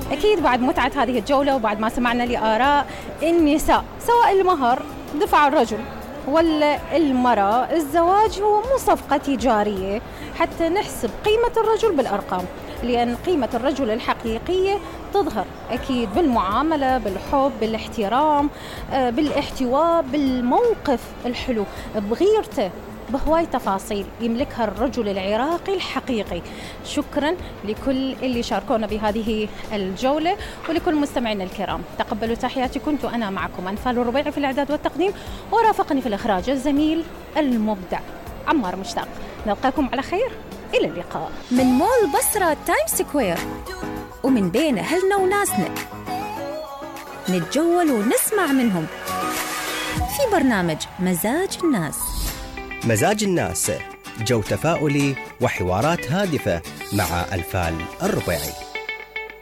أكيد بعد متعة هذه الجولة وبعد ما سمعنا لآراء النساء، سواء المهر دفع الرجل ولا المرأة، الزواج هو مو صفقة تجارية حتى نحسب قيمة الرجل بالأرقام، لأن قيمة الرجل الحقيقية تظهر أكيد بالمعاملة، بالحب، بالاحترام، بالاحتواء، بالموقف الحلو، بغيرته، بهواي تفاصيل يملكها الرجل العراقي الحقيقي. شكرا لكل اللي شاركونا بهذه الجولة ولكل مستمعينا الكرام. تقبلوا تحياتي، كنت أنا معكم أنفال الربيعي في الإعداد والتقديم، ورافقني في الإخراج الزميل المبدع عمار مشتاق. نلقاكم على خير، إلى اللقاء من مول بصرة تايم سكوير، ومن بين أهلنا وناسنا نتجول ونسمع منهم في برنامج مزاج الناس. مزاج الناس، جو تفاؤلي وحوارات هادفة مع أنفال الربيعي.